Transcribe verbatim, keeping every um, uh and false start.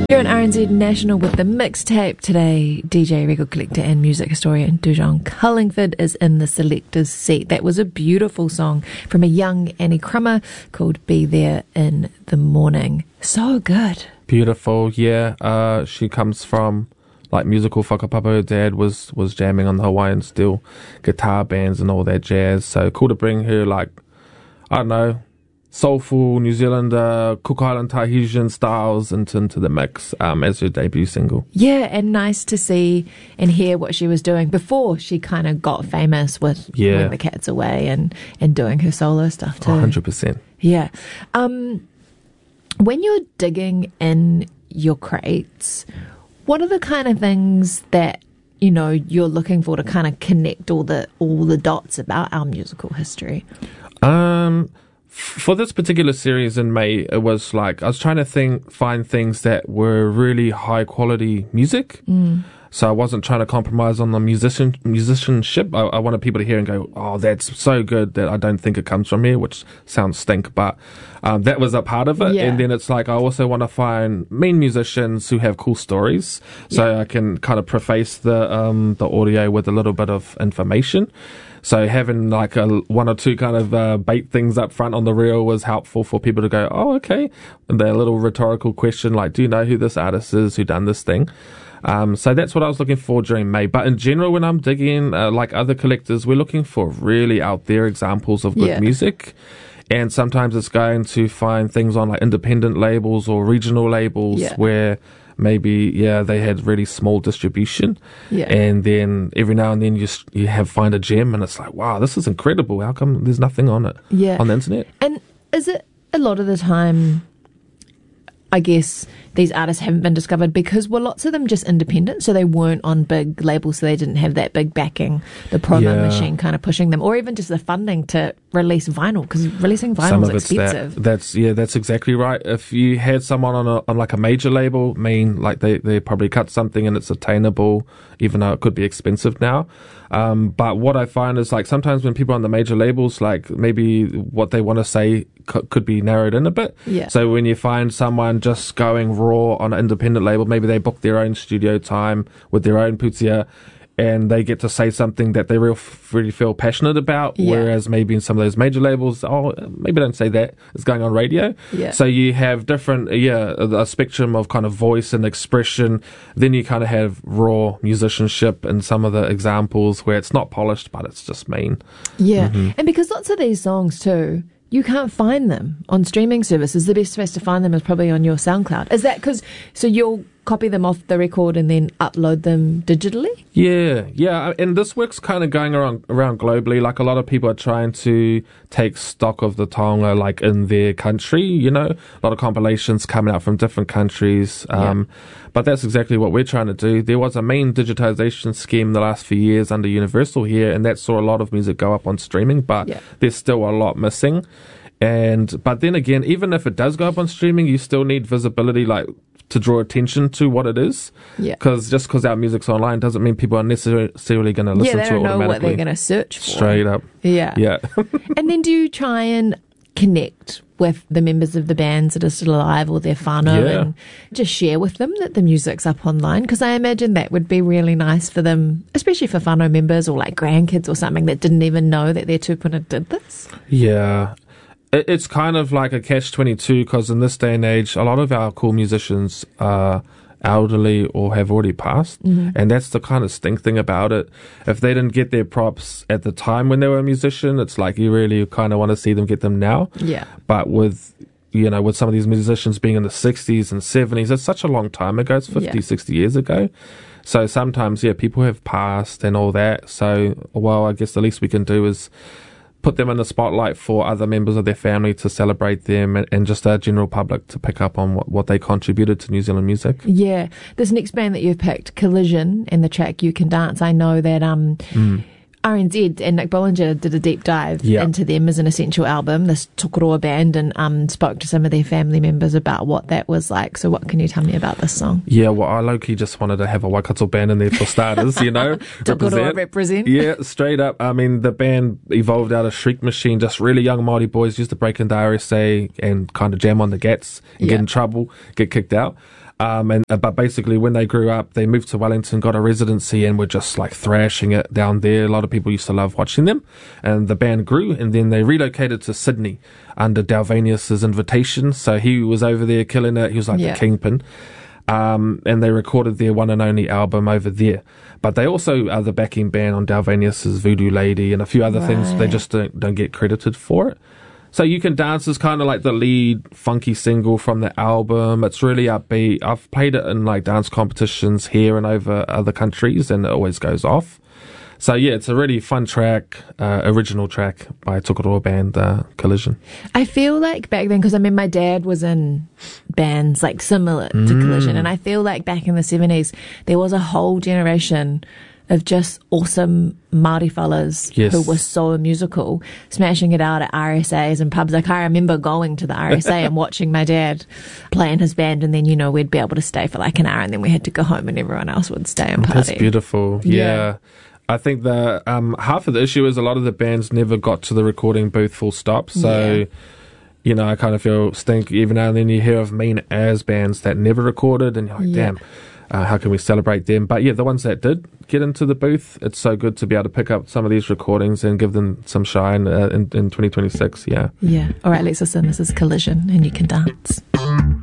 You're on R N Z National with the mixtape today. D J, record collector and music historian Dujon Cullingford is in the selector's seat. That was a beautiful song from a young Annie Crummer called Be There in the Morning. So good. Beautiful, yeah. Uh, she comes from like musical whakapapa. Her dad was, was jamming on the Hawaiian steel guitar bands and all that jazz. So cool to bring her like, I don't know, soulful New Zealander, Cook Island Tahitian styles into, into the mix um, as her debut single. Yeah, and nice to see and hear what she was doing before she kind of got famous with Yeah. When the Cat's Away and, and doing her solo stuff too. one hundred percent. Yeah. Um, when you're digging in your crates, what are the kind of things that, you know, you're looking for to kind of connect all the all the dots about our musical history? Um, for this particular series in May, it was like I was trying to think, find things that were really high quality music. Mm. So I wasn't trying to compromise on the musician musicianship. I, I wanted people to hear and go, "Oh, that's so good that I don't think it comes from here," which sounds stink, but um, that was a part of it. Yeah. And then it's like I also want to find main musicians who have cool stories, so Yeah. I can kind of preface the um, the audio with a little bit of information. So having like a one or two kind of uh, bait things up front on the reel was helpful for people to go, "Oh, okay." And their little rhetorical question like, "Do you know who this artist is who done this thing?" Um, so that's what I was looking for during May. But in general, when I'm digging, uh, like other collectors, we're looking for really out there examples of good Yeah. music. And sometimes it's going to find things on like independent labels or regional labels Yeah. where maybe, yeah, they had really small distribution. Yeah. And then every now and then you, s- you have find a gem and it's like, wow, this is incredible. How come there's nothing on it Yeah. on the internet? And is it a lot of the time, I guess, these artists haven't been discovered because were lots of them just independent, so they weren't on big labels, so they didn't have that big backing, the promo Yeah. machine kind of pushing them, or even just the funding to release vinyl, because releasing Some vinyl of is it's that. expensive. That's yeah, that's exactly right. If you had someone on a on like a major label, mean like they they probably cut something and it's attainable, even though it could be expensive now. Um, but what I find is like sometimes when people are on the major labels, like maybe what they want to say c- could be narrowed in a bit. Yeah. So when you find someone just going raw on an independent label, maybe they book their own studio time with their own putia, and they get to say something that they real, really feel passionate about, Yeah. whereas maybe in some of those major labels, oh, maybe don't say that, it's going on radio. Yeah. So you have different, yeah, a, a spectrum of kind of voice and expression. Then you kind of have raw musicianship in some of the examples where it's not polished, but it's just mean. Yeah, Mm-hmm. and because lots of these songs too, you can't find them on streaming services. The best place to find them is probably on your SoundCloud. Is that because, so you'll copy them off the record and then upload them digitally? Yeah, yeah, and this work's kind of going around around globally. Like a lot of people are trying to take stock of the taonga, like in their country. You know, a lot of compilations coming out from different countries. Um, But that's exactly what we're trying to do. There was a main digitization scheme the last few years under Universal here, and that saw a lot of music go up on streaming. But Yeah. there's still a lot missing. And but then again, even if it does go up on streaming, you still need visibility, like to draw attention to what it is. Yeah. Because just because our music's online doesn't mean people are necessarily going to Yeah, listen they to don't it know what automatically. they're going to search for. Straight up. Yeah. Yeah. And then do you try and connect with the members of the bands that are still alive or their whānau Yeah. and just share with them that the music's up online? Because I imagine that would be really nice for them, especially for whānau members or like grandkids or something that didn't even know that their tupuna did this. Yeah. It, it's kind of like a catch twenty-two because in this day and age, a lot of our cool musicians are elderly or have already passed. Mm-hmm. And that's the kind of stink thing about it. If they didn't get their props at the time when they were a musician, it's like you really kind of want to see them get them now. Yeah. But with, you know, with some of these musicians being in the sixties and seventies, it's such a long time ago. It's fifty, Yeah. sixty years ago. So sometimes, yeah, people have passed and all that. So, well, I guess the least we can do is put them in the spotlight for other members of their family to celebrate them and, and just our general public to pick up on what, what they contributed to New Zealand music. Yeah. This next band that you've picked, Collision, and the track You Can Dance, I know that um, R N Z and Nick Bollinger did a deep dive Yeah. into them as an essential album, this Tokoroa band, and um, spoke to some of their family members about what that was like. So what can you tell me about this song? Yeah, well, I low-key just wanted to have a Waikato band in there for starters, you know. Tokoroa represent. Yeah, straight up. I mean, the band evolved out of Shriek Machine, just really young Māori boys used to break into R S A and kind of jam on the gats and Yeah. get in trouble, get kicked out. Um, and uh, but basically, when they grew up, they moved to Wellington, got a residency, and were just like thrashing it down there. A lot of people used to love watching them, and the band grew. And then they relocated to Sydney under Dalvanius's invitation. So he was over there killing it. He was like Yeah. the kingpin. Um, and they recorded their one and only album over there. But they also are the backing band on Dalvanius's Voodoo Lady and a few other things. They Right. just don't, don't get credited for it. So You Can Dance is kind of like the lead funky single from the album. It's really upbeat. I've played it in like dance competitions here and over other countries, and it always goes off. So yeah, it's a really fun track, uh, original track by Tokoroa band, uh, Collision. I feel like back then, because I mean, my dad was in bands like similar to Mm. Collision, and I feel like back in the seventies, there was a whole generation of just awesome Māori fellas Yes. who were so musical, smashing it out at R S As and pubs. Like, I remember going to the R S A and watching my dad play in his band, and then, you know, we'd be able to stay for like an hour, and then we had to go home and everyone else would stay and party. That's beautiful. Yeah. Yeah. I think the um, half of the issue is a lot of the bands never got to the recording booth full stop. So, Yeah. you know, I kind of feel stink even now and then you hear of mean as bands that never recorded, and you're like, Yeah. damn, uh, how can we celebrate them? But yeah, the ones that did get into the booth, it's so good to be able to pick up some of these recordings and give them some shine uh, in, in twenty twenty-six. Yeah. Yeah. All right, let's listen. This is Collision, and You Can Dance.